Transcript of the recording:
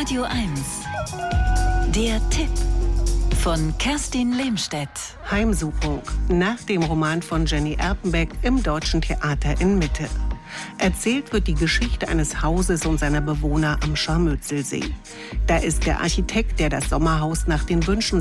Radio 1. Der Tipp von Kerstin Lehmstedt. Heimsuchung nach dem Roman von Jenny Erpenbeck im Deutschen Theater in Mitte. Erzählt wird die Geschichte eines Hauses und seiner Bewohner am Scharmützelsee. Da ist der Architekt, der das Sommerhaus nach den Wünschen